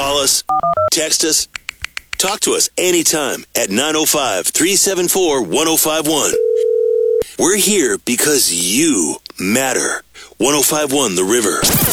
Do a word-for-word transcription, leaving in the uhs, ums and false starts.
Call us, text us, talk to us anytime at nine oh five, three seven four, one oh five one. We're here because you matter. one oh five point one The River.